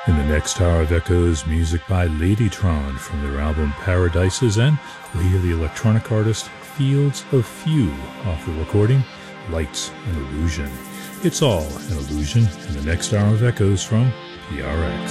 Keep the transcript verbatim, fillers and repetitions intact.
In the next hour of Echoes, music by Ladytron from their album Paradises, and we hear the electronic artist Fields of Few off the recording Lights and Illusion. It's all an illusion in the next hour of Echoes from P R X.